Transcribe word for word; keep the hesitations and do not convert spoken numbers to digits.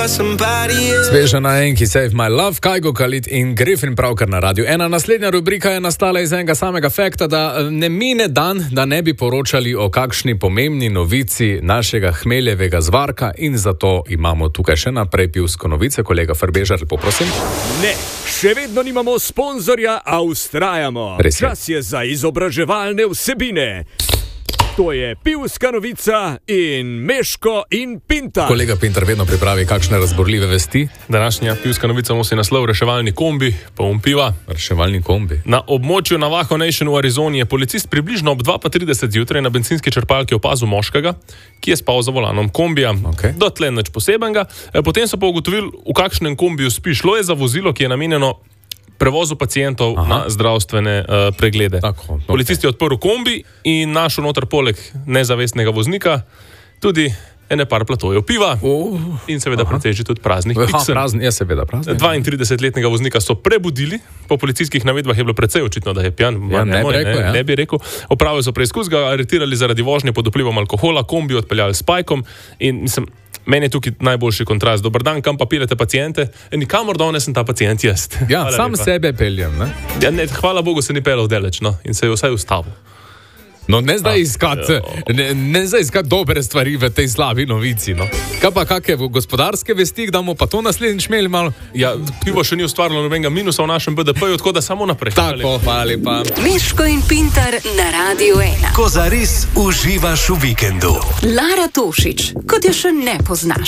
Sveža na enki Save My Love, Kajgo Khalid in Griffin pravkar na Radiu ena. Naslednja rubrika je nastala iz enega samega fakta, da ne mine dan, da ne bi poročali o kakšni pomembni novici našega hmeljevega zvarka in zato imamo tukaj še naprej pivsko novice. Kolega Farbežar, poprosim. Ne, še vedno nimamo sponzorja, a ustrajamo. Res je. Čas je za izobraževalne vsebine. To je pivska novica in Meško in Pintar. Kolega Pintar vedno pripravi kakšne razborljive vesti. Današnja pivska novica nosi naslov Reševalni kombi, poln piva. Reševalni kombi. Na območju Navajo Nation v Arizoni je policist približno ob dva trideset zjutraj na bencinski črpalki opazil moškega, ki je spal za volanom kombija. Okay. Dotlej nič posebenega. Potem so pa ugotovili, v kakšnem kombiju spi. Šlo je za vozilo, ki je namenjeno prevozu pacientov Aha. na zdravstvene uh, preglede. Tako, okay. Policist je odprl kombi in našel noter poleg nezavestnega voznika tudi ene par platojev piva uh. in seveda precej že tudi praznih Aha, piksen. prazni, ja, seveda praznih. dvaintridesetletnega voznika so prebudili, po policijskih navedbah je bilo precej očitno, da je pijan. Ja, ne, ne, bi rekel, ne, ja. ne bi rekel. Opravili so preizkus, ga aretirali zaradi vožnje pod vplivom alkohola, kombi odpeljali s pajkom in mislim, meni je tukaj najboljši kontrast. Dobar dan, kam pa pilete pacijente? E, nikamor donesem ta pacijent jaz. Ja, Hvala sam lepa. sebe peljem, ne? Ja, ne, hvala Bogu se ni pelal deleč, no, in se je vsaj ustavil. No, ne zdaj iskati, ne, ne zdaj iskati dobre stvari v tej slabi novici, no. Kaj pa kakve gospodarske vesti, da bomo pa to naslednjič imeli malo? Ja, pivo še ni ustvarilo nobenega minusa v našem B D P-ju, tako da samo naprej. Tako, hvala lepa. Meško in Pintar na Radiu ena. Ko zares uživaš v vikendu. Lara Tošić, kot je še ne poznaš.